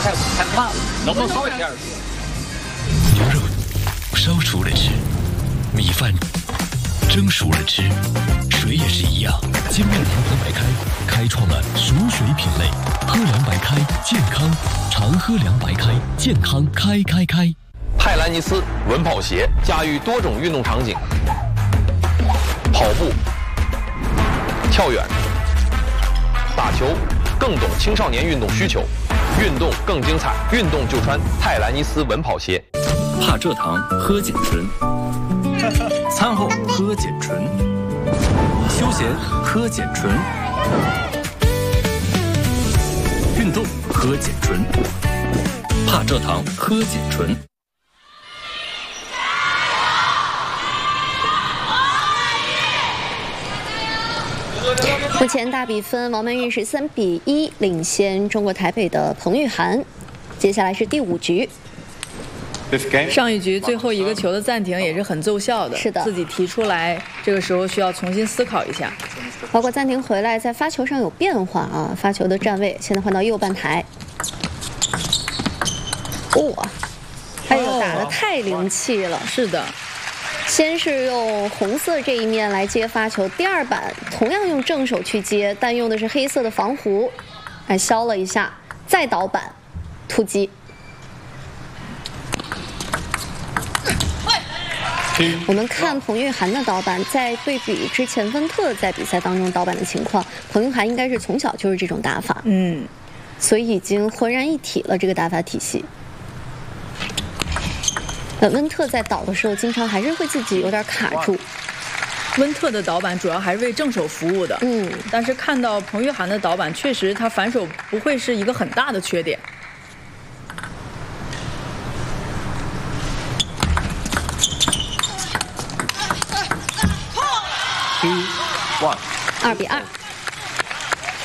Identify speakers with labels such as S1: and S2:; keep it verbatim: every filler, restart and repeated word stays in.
S1: 菜我看慢了，能不能稍微点？
S2: 牛肉烧熟了吃，米饭蒸熟了吃，水也是一样。精酿银河白开开创了熟水品类，喝凉白开健康，常喝凉白开健康开开开。
S3: 泰兰尼斯稳跑鞋驾驭多种运动场景，跑步、跳远、打球，更懂青少年运动需求，运动更精彩，运动就穿泰兰尼斯稳跑鞋。
S4: 怕蔗糖喝碱醇，餐后喝碱醇，休闲喝碱醇，运动喝碱醇，怕蔗糖喝碱醇。
S5: 目前大比分，王曼玉是三比一领先中国台北的彭玉涵。接下来是第五局。
S6: 上一局最后一个球的暂停也是很奏效的，
S5: 是的，
S6: 自己提出来，这个时候需要重新思考一下。
S5: 包括暂停回来，在发球上有变化啊，发球的站位现在换到右半台。哇，哎呦，打得太灵气了。
S6: 是的。
S5: 先是用红色这一面来接发球，第二板同样用正手去接，但用的是黑色的防弧，哎，削了一下，再倒板，突击。我们看彭玉涵的倒板，在对比之前温特在比赛当中倒板的情况，彭玉涵应该是从小就是这种打法，
S6: 嗯，
S5: 所以已经浑然一体了这个打法体系。那温特在倒的时候，经常还是会自己有点卡住。
S6: 温特的倒板主要还是为正手服务的，
S5: 嗯，
S6: 但是看到彭玉涵的倒板，确实他反手不会是一个很大的缺点。
S5: 二比二。